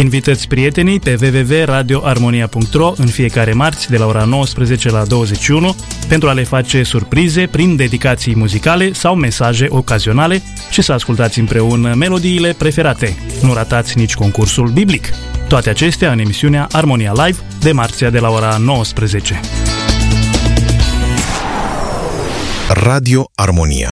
Invitați prietenii pe www.radioarmonia.ro în fiecare marți de la ora 19 la 21 pentru a le face surprize prin dedicații muzicale sau mesaje ocazionale și să ascultați împreună melodiile preferate. Nu ratați nici concursul biblic. Toate acestea în emisiunea Armonia Live de marțea de la ora 19. Radio Armonia.